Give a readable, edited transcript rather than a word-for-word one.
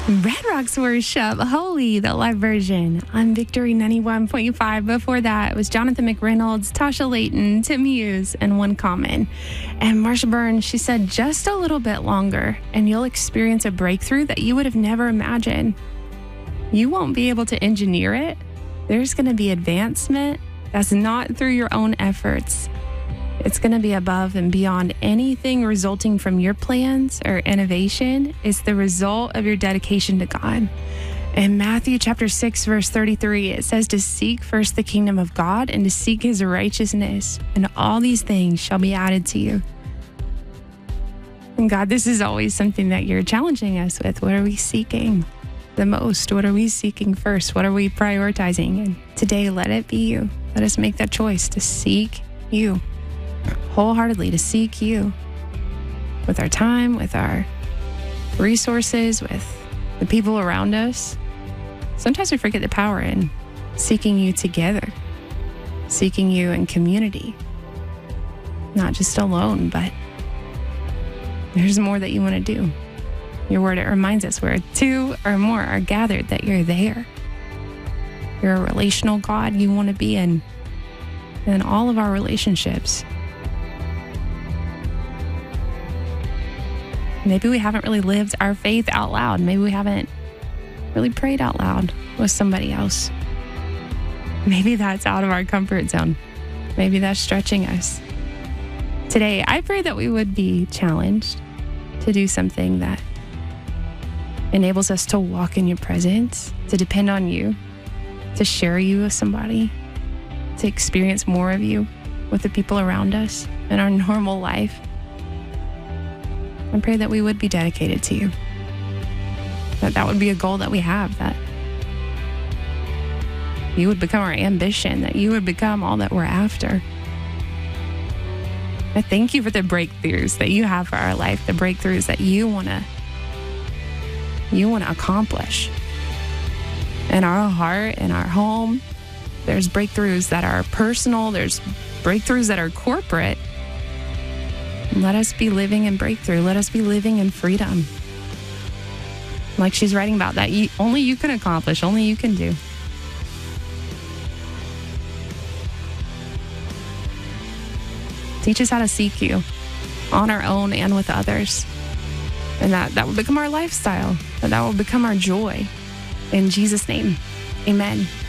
Red Rocks Worship, Holy, the live version on Victory 91.5. Before that, it was Jonathan McReynolds, Tasha Layton, Tim Hughes, and One Common. And Marsha Burns, she said, just a little bit longer, and you'll experience a breakthrough that you would have never imagined. You won't be able to engineer it. There's going to be advancement that's not through your own efforts. It's going to be above and beyond anything resulting from your plans or innovation. It's the result of your dedication to God. In Matthew chapter 6, verse 33, it says to seek first the kingdom of God and to seek his righteousness, and all these things shall be added to you. And God, this is always something that you're challenging us with. What are we seeking the most? What are we seeking first? What are we prioritizing? And today, let it be you. Let us make that choice to seek you. Wholeheartedly, to seek you with our time, with our resources, with the people around us. Sometimes we forget the power in seeking you together, seeking you in community, not just alone, but there's more that you want to do. Your word, it reminds us where two or more are gathered, that you're there. You're a relational God. You want to be in all of our relationships. Maybe we haven't really lived our faith out loud. Maybe we haven't really prayed out loud with somebody else. Maybe that's out of our comfort zone. Maybe that's stretching us. Today, I pray that we would be challenged to do something that enables us to walk in your presence, to depend on you, to share you with somebody, to experience more of you with the people around us in our normal life. I pray that we would be dedicated to you. That would be a goal that we have, that you would become our ambition, that you would become all that we're after. I thank you for the breakthroughs that you have for our life, the breakthroughs that you want to accomplish in our heart, in our home. There's breakthroughs that are personal. There's breakthroughs that are corporate. Let us be living in breakthrough. Let us be living in freedom. Like she's writing about that. Only you can accomplish. Only you can do. Teach us how to seek you on our own and with others. And that will become our lifestyle. That will become our joy. In Jesus' name, amen.